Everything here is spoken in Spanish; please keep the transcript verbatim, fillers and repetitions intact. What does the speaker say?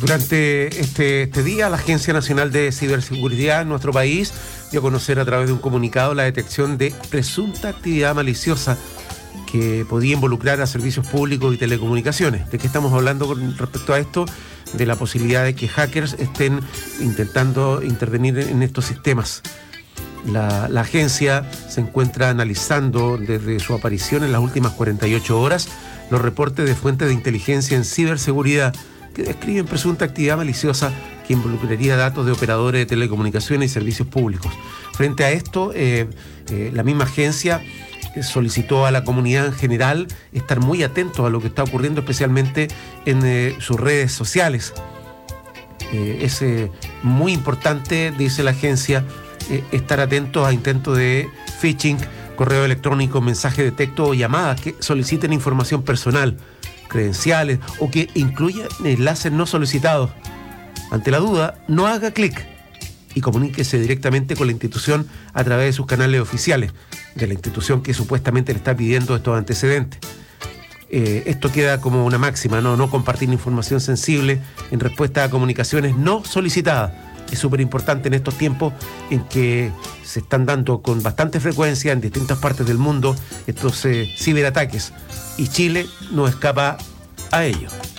Durante este, este día, la Agencia Nacional de Ciberseguridad en nuestro país dio a conocer a través de un comunicado la detección de presunta actividad maliciosa que podía involucrar a servicios públicos y telecomunicaciones. ¿De qué estamos hablando con respecto a esto? De la posibilidad de que hackers estén intentando intervenir en estos sistemas. La, la agencia se encuentra analizando desde su aparición en las últimas cuarenta y ocho horas los reportes de fuentes de inteligencia en ciberseguridad que describen presunta actividad maliciosa que involucraría datos de operadores de telecomunicaciones y servicios públicos. Frente a esto, eh, eh, la misma agencia solicitó a la comunidad en general estar muy atentos a lo que está ocurriendo, especialmente en eh, sus redes sociales. Eh, es eh, muy importante, dice la agencia, eh, estar atentos a intentos de phishing, correo electrónico, mensaje de texto o llamadas que soliciten información personal, credenciales o que incluyan enlaces no solicitados. Ante la duda, no haga clic y comuníquese directamente con la institución a través de sus canales oficiales, de la institución que supuestamente le está pidiendo estos antecedentes. Eh, esto queda como una máxima, ¿no? No compartir información sensible en respuesta a comunicaciones no solicitadas. Es súper importante en estos tiempos en que se están dando con bastante frecuencia en distintas partes del mundo estos eh, ciberataques, y Chile no escapa a ello.